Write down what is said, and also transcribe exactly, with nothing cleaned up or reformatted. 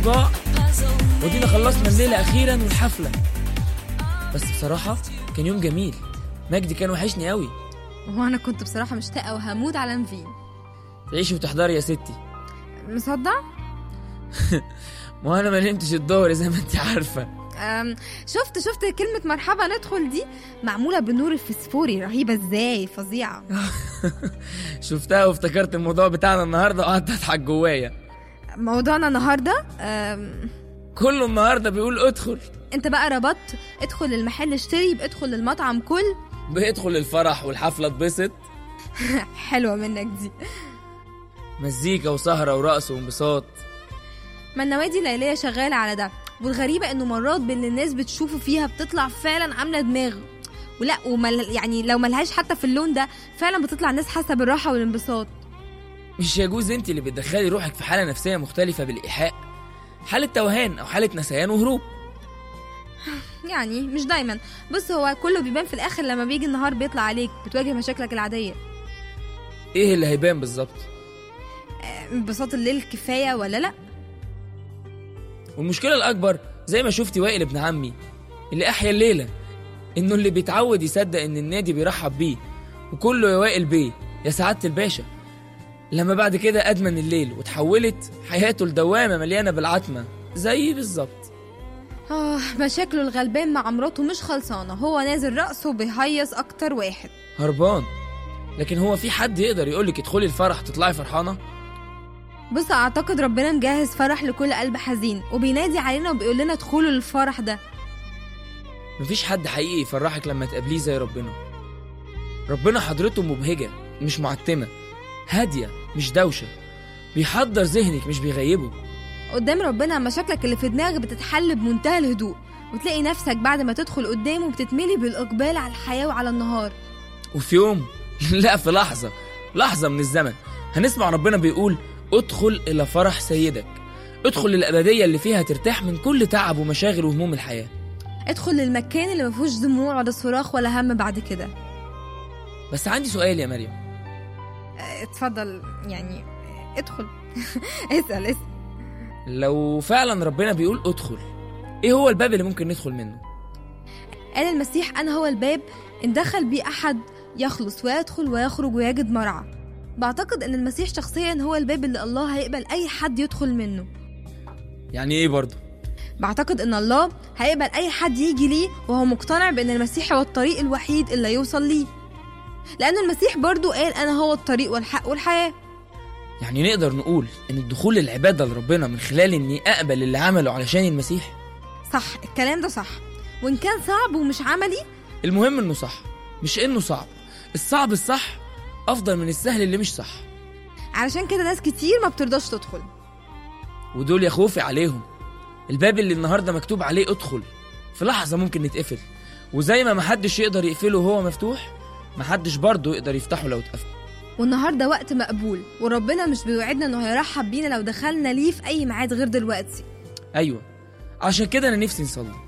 ضاع، ودينا خلصنا الليلة أخيرا والحفلة. بس بصراحة كان يوم جميل. مجدي كان وحشني قوي. وانا كنت بصراحة مشتاقة وهموت على نفين. تعيشي وتحضري يا ستي. مصدق؟ ما انا ما نمتش الظهر زي ما انت عارفة. أم شفت شفت كلمة مرحبا ندخل دي معمولة بالنور الفسفوري، رهيبة ازاي، فظيعة. شفتها وافتكرت الموضوع بتاعنا النهاردة وقعدت اضحك جوايا. موضوعنا النهاردة أم... كله النهاردة بيقول ادخل. انت بقى ربطت ادخل المحل اشتري بادخل المطعم كل بيدخل الفرح والحفلة اتبسط. حلوة منك دي. مزيكا وسهرة ورقص وانبساط. ما النوادي الليلية شغالة على ده، والغريبة انه مرات باللي الناس بتشوفه فيها بتطلع فعلا عاملة دماغ، ولا ومل يعني لو ملهاش حتى في اللون ده فعلا بتطلع ناس حاسة بالراحة والانبساط. مش يجوز انت اللي بتدخلي روحك في حالة نفسية مختلفة بالإيحاء، حالة توهان أو حالة نسيان وهروب. يعني مش دايما، بص هو كله بيبان في الآخر لما بيجي النهار بيطلع عليك بتواجه مشاكلك العادية. ايه اللي هيبان بالظبط؟ انبساط الليل كفاية ولا لأ؟ والمشكلة الأكبر زي ما شفتي وائل ابن عمي اللي أحيا الليلة، إنه اللي بيتعود يصدق إن النادي بيرحب بيه وكله يا وائل بيه يا سعادة الباشا، لما بعد كده أدمن الليل وتحولت حياته لدوامة مليانة بالعتمة زي بالظبط. آه مشاكله الغلبان مع مراته مش خلصانة، هو نازل رقصه وبيهيص أكتر واحد هربان. لكن هو في حد يقدر يقولك ادخلي الفرح تطلعي فرحانة؟ بص أعتقد ربنا مجهز فرح لكل قلب حزين وبينادي علينا وبيقول لنا ادخلوا للفرح ده. مفيش حد حقيقي يفرحك لما تقابليه زي ربنا. ربنا حضرته مبهجة مش معتمة، هادية مش دوشة، بيحضر ذهنك مش بيغيبه. قدام ربنا مشاكلك اللي في دماغك بتتحل بمنتهى الهدوء، وتلاقي نفسك بعد ما تدخل قدامه بتتملي بالإقبال على الحياة وعلى النهار. وفي يوم لا في لحظة لحظة من الزمن هنسمع ربنا بيقول ادخل إلى فرح سيدك، ادخل للأبدية اللي فيها ترتاح من كل تعب ومشاغل وهموم الحياة. ادخل للمكان اللي مفيهوش دموع ولا صراخ ولا هم بعد كده. بس عندي سؤال يا مريم. اتفضل يعني ادخل. اسأل اسأل. لو فعلا ربنا بيقول ادخل، ايه هو الباب اللي ممكن ندخل منه؟ قال المسيح أنا هو الباب، إن دخل بيه أحد يخلص ويدخل ويخرج ويجد مرعى. بعتقد ان المسيح شخصيا هو الباب اللي الله هيقبل اي حد يدخل منه. يعني ايه برضو؟ بعتقد ان الله هيقبل اي حد يجي ليه وهو مقتنع بان المسيح هو الطريق الوحيد اللي يوصل ليه، لان المسيح برضو قال انا هو الطريق والحق والحياة. يعني نقدر نقول ان الدخول للعبادة لربنا من خلال اني اقبل اللي عمله علشان المسيح. صح، الكلام ده صح، وان كان صعب ومش عملي المهم انه صح، مش انه صعب. الصعب الصح افضل من السهل اللي مش صح. علشان كده ناس كتير ما بترضاش تدخل، ودول يا خوفي عليهم. الباب اللي النهاردة مكتوب عليه ادخل في لحظة ممكن نتقفل، وزي ما محدش يقدر يقفله وهو مفتوح محدش برضه يقدر يفتحه لو اتقفل. والنهاردة وقت مقبول، وربنا مش بيوعدنا انه هيرحب بينا لو دخلنا ليه في اي ميعاد غير دلوقتي. ايوه، عشان كده انا نفسي نصلي